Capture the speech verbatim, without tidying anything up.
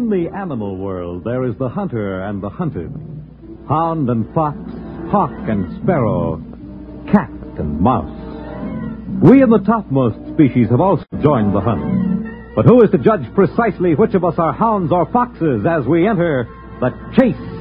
In the animal world, there is the hunter and the hunted, hound and fox, hawk and sparrow, cat and mouse. We in the topmost species have also joined the hunt. But who is to judge precisely which of us are hounds or foxes as we enter the chase?